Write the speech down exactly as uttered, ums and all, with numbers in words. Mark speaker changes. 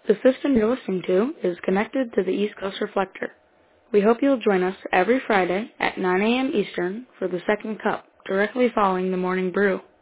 Speaker 1: The system you're listening to is connected to the East Coast Reflector. We hope you'll join us every Friday at nine a m Eastern for the second cup, directly following the morning brew.